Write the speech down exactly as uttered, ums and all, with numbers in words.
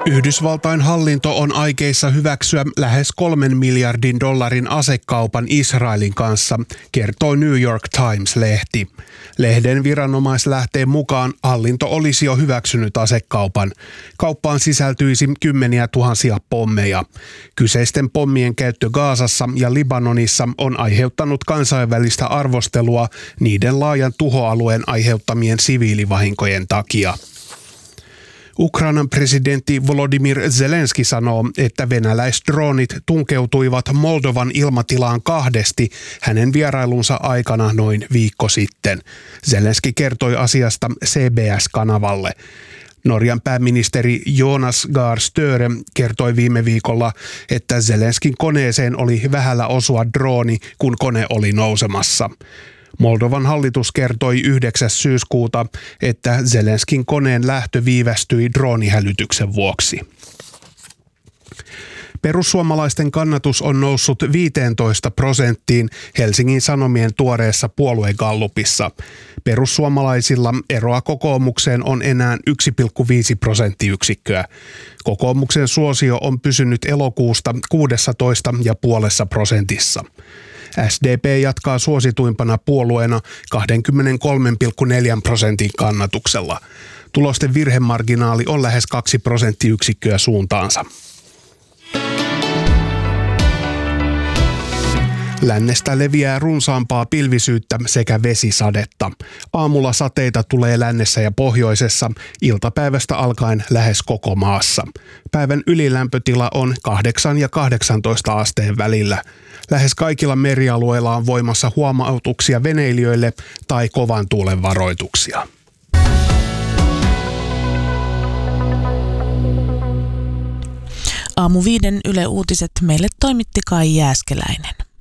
Yhdysvaltain hallinto on aikeissa hyväksyä lähes kolmen miljardin dollarin asekaupan Israelin kanssa, kertoi New York Times-lehti. Lehden viranomaislähteen mukaan hallinto olisi jo hyväksynyt asekaupan. Kauppaan sisältyisi kymmeniä tuhansia pommeja. Kyseisten pommien käyttö Gazassa ja Libanonissa on aiheuttanut kansainvälistä arvostelua niiden laajan tuhoalueen aiheuttamien siviilivahinkojen takia. Ukrainan presidentti Volodymyr Zelenski sanoo, että venäläisdroonit tunkeutuivat Moldovan ilmatilaan kahdesti hänen vierailunsa aikana noin viikko sitten. Zelenski kertoi asiasta C B S-kanavalle. Norjan pääministeri Jonas Gahr Støre kertoi viime viikolla, että Zelenskin koneeseen oli vähällä osua drooni, kun kone oli nousemassa. Moldovan hallitus kertoi yhdeksäs syyskuuta, että Zelenskin koneen lähtö viivästyi droonihälytyksen vuoksi. Perussuomalaisten kannatus on noussut viisitoista prosenttiin Helsingin Sanomien tuoreessa puoluegallupissa. Perussuomalaisilla eroa kokoomukseen on enää yksi pilkku viisi prosenttiyksikköä. Kokoomuksen suosio on pysynyt elokuusta kuusitoista pilkku viisi prosentissa. S D P jatkaa suosituimpana puolueena kaksikymmentäkolme pilkku neljä prosentin kannatuksella. Tulosten virhemarginaali on lähes kaksi prosenttiyksikköä suuntaansa. Lännestä leviää runsaampaa pilvisyyttä sekä vesisadetta. Aamulla sateita tulee lännessä ja pohjoisessa, iltapäivästä alkaen lähes koko maassa. Päivän ylilämpötila on kahdeksan ja kahdeksantoista asteen välillä. Lähes kaikilla merialueilla on voimassa huomautuksia veneilijöille tai kovan tuulen varoituksia. Aamu viiden Yle Uutiset meille toimitti Kai Jääskeläinen.